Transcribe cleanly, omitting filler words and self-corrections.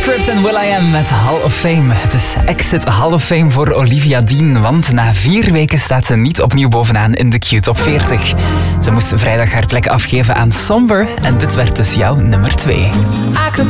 Script en will.i.am met Hall of Fame. Het is exit Hall of Fame voor Olivia Dean, want na 4 weken staat ze niet opnieuw bovenaan in de Q-top 40. Ze moest vrijdag haar plek afgeven aan Somber en dit werd dus jouw nummer 2.